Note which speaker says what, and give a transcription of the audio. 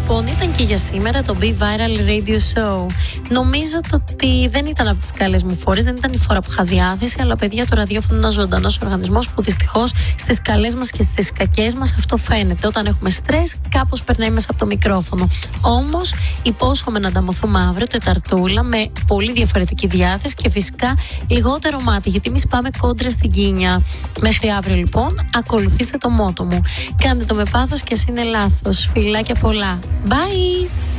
Speaker 1: λοιπόν ήταν και για σήμερα το Be Viral Radio Show. Νομίζω ότι δεν ήταν από τις καλές μου φορές, δεν ήταν η φορά που είχα διάθεση, αλλά παιδιά, το ραδιόφωνο είναι ένας ζωντανός οργανισμός που δυστυχώς στις καλές μας και στις κακές μας αυτό φαίνεται. Όταν έχουμε στρες, κάπως περνάει μέσα από το μικρόφωνο. Όμως, υπόσχομαι να ανταμωθούμε αύριο, Τεταρτούλα, με πολύ διαφορετική διάθεση και φυσικά λιγότερο μάτι, γιατί εμείς πάμε κόντρα στην Κίνια. Μέχρι αύριο λοιπόν, ακολουθήστε το μότο μου. Κάντε το με πάθος και ας είναι λάθος. Φιλάκια πολλά. Bye!